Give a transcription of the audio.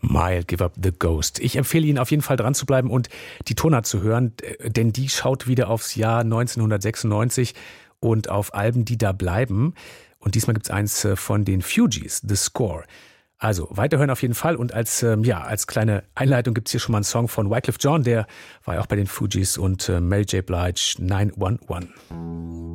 Mile, Give Up the Ghost. Ich empfehle Ihnen auf jeden Fall dran zu bleiben und die Tonart zu hören, denn die schaut wieder aufs Jahr 1996 und auf Alben, die da bleiben. Und diesmal gibt's eins von den Fugees, The Score. Also weiterhören auf jeden Fall und als kleine Einleitung gibt's hier schon mal einen Song von Wyclef Jean, der war ja auch bei den Fugees, und Mary J. Blige, 911.